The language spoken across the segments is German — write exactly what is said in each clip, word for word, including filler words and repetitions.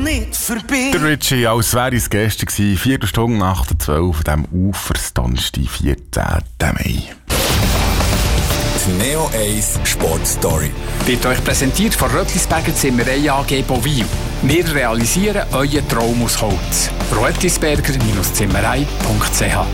nicht vorbei. Der Richie, als wäre es gestern gewesen, vier Stunden nach der zwölf, dem Ufersdonnerstag, vierzehnten Mai. Die Neo eins Sport Story wird euch präsentiert von Röttlisberger Zimmerei A G Bovil. Wir realisieren euren Traum aus Holz. röttlisberger Zimmerei punkt c h.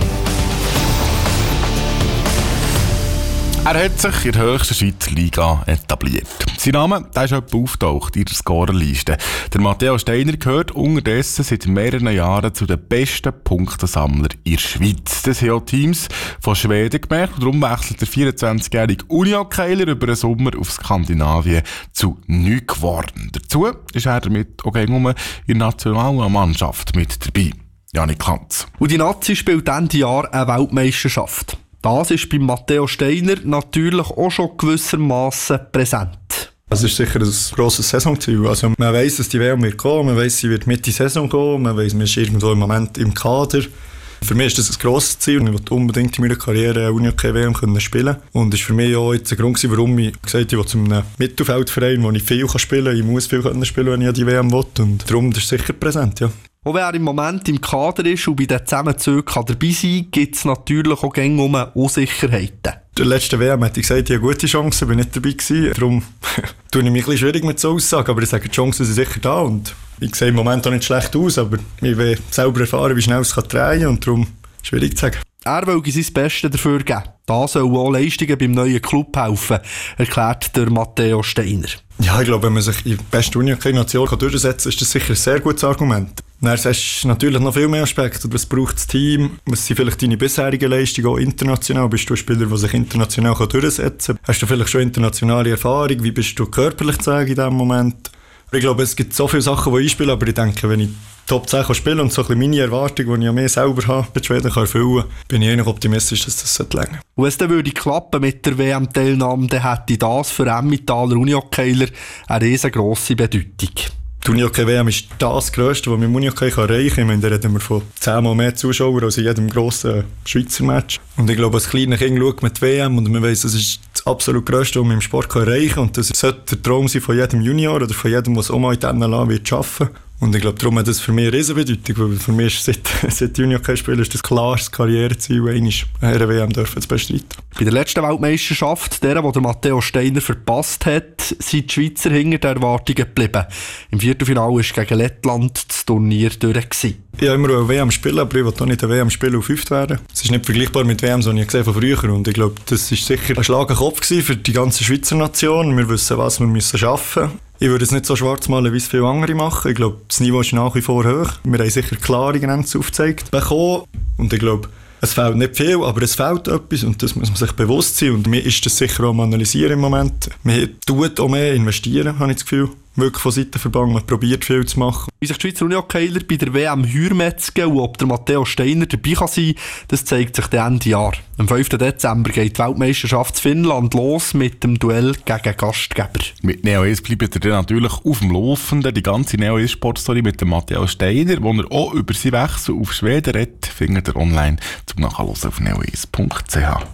Er hat sich in der höchsten Schweizer Liga etabliert. Sein Name der ist etwa auftaucht in der Scorerliste. Der Matteo Steiner gehört unterdessen seit mehreren Jahren zu den besten Punktesammlern in der Schweiz. Das haben auch Teams von Schweden gemerkt. Und darum wechselt der vierundzwanzigjährige Unihockeyler über den Sommer auf Skandinavien zu nichts geworden. Dazu ist er damit auch nur in der nationalen Mannschaft mit dabei. Janik Kanz. Und die Nazi spielt Ende Jahr eine Weltmeisterschaft. Das ist bei Matteo Steiner natürlich auch schon gewissermaßen präsent. Das ist sicher ein grosses Saisonziel. Also man weiss, dass die W M wird kommen, man weiss, sie wird Mitte Saison kommen, man weiss, man ist irgendwo im Moment im Kader. Für mich ist das ein grosses Ziel. Ich wollte unbedingt in meiner Karriere eine Unihockey-W M spielen. Und das war für mich auch jetzt ein Grund, warum ich gesagt habe, ich will zu einem Mittelfeldverein, wo ich viel spielen kann. Ich muss viel spielen, wenn ich die W M will. Und darum ist es sicher präsent, ja. Auch wenn er im Moment im Kader ist und bei den Zusammenzügen dabei sein kann, gibt es natürlich auch gängig um Unsicherheiten. Der letzten W M hätte ich gesagt, ich habe gute Chancen, bin nicht dabei gewesen. Darum tue ich mich ein bisschen schwierig mit so Aussagen, aber ich sage, die Chancen sind sicher da und ich sehe im Moment auch nicht schlecht aus, aber ich will selber erfahren, wie schnell es drehen kann und darum schwierig zu sagen. Er will sein Bestes dafür geben. Da sollen auch Leistungen beim neuen Club helfen, erklärt der Matteo Steiner. Ja, ich glaube, wenn man sich in der besten Unihockey-Nation durchsetzen kann, ist das sicher ein sehr gutes Argument. Dann hast du natürlich noch viel mehr Aspekte. Was braucht das Team? Was sind vielleicht deine bisherigen Leistungen, auch international? Bist du ein Spieler, der sich international durchsetzen kann? Hast du vielleicht schon internationale Erfahrung? Wie bist du körperlich zu sagen in diesem Moment? Ich glaube, es gibt so viele Sachen, die einspielen, aber ich denke, wenn ich Top zehn kann spielen und so ein bisschen meine Erwartung, die ich an mir selber habe, bei Schweden kann erfüllen kann, bin ich eigentlich optimistisch, dass das länger sollte. Und wenn es dann würde klappen mit der W M-Teilnahme, dann hätte das für Emmentaler Unihockeyler eine riesengrosse Bedeutung. Die Unihockey-W M ist das Grösste, was man im Unihockey erreichen kann. Ich meine, da reden wir von zehnmal mehr Zuschauern als in jedem grossen Schweizer Match. Und ich glaube, als kleiner Kind schaut man die W M und man weiss, das ist das absolut Grösste, was man im Sport erreichen kann. Und das sollte der Traum sein von jedem Junior oder von jedem, der es auch mal in der N L A wird schaffen. Und ich glaube, darum hat das für mich eine Riesenbedeutung, weil für mich ist seit, seit Unihockey-Spielen ist das klares Karriereziel, eine W M dürfen zu bestreiten. Bei der letzten Weltmeisterschaft, der, die Matteo Steiner verpasst hat, sind die Schweizer hinter den Erwartungen geblieben. Im Viertelfinale war gegen Lettland das Turnier durch. Ich habe immer eine W M spielen, aber ich will auch nicht eine W M spielen und fünft werden. Es ist nicht vergleichbar mit W Ms, die ich gesehen von früher. Und ich glaube, das war sicher ein Schlag im Kopf für die ganze Schweizer Nation. Wir wissen, was wir müssen schaffen müssen. Ich würde es nicht so schwarz malen, wie es viele andere machen. Ich glaube, das Niveau ist nach wie vor hoch. Wir haben sicher klare Grenzen aufgezeigt bekommen. Und ich glaube, es fehlt nicht viel, aber es fehlt etwas und das muss man sich bewusst sein. Und mir ist das sicher auch am Analysieren im Moment. Man tut auch mehr investieren, habe ich das Gefühl. Wirklich von Seitenverband, man probiert viel zu machen. Wie sich die Schweizer Unihockeyler bei der W M Heuermetzgen und ob der Matteo Steiner dabei kann sein, das zeigt sich dann Ende Jahr. Am fünften Dezember geht die Weltmeisterschaft in Finnland los mit dem Duell gegen Gastgeber. Mit Neo eins bleibt er dann natürlich auf dem Laufenden. Die ganze Neo eins Sportstory mit dem Matteo Steiner, wo er auch über seinen Wechsel auf Schweden redet, findet ihr online zum Nachhören auf neo eins punkt c h.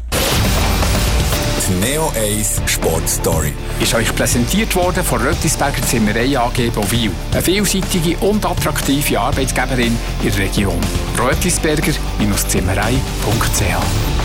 Die Neo eins Sportstory ist euch präsentiert worden von Röttlisberger Zimmerei A G Bovil. Eine vielseitige und attraktive Arbeitsgeberin in der Region. röttlisberger Zimmerei punkt c h.